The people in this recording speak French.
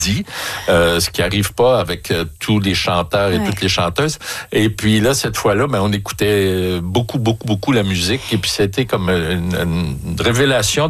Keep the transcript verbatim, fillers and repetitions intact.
dit, euh, ce qui arrive pas avec euh, tous les chanteurs et ouais. toutes les chanteuses. Et puis là, cette fois-là, ben, on écoutait beaucoup, beaucoup, beaucoup la musique. Et puis c'était comme une, une révélation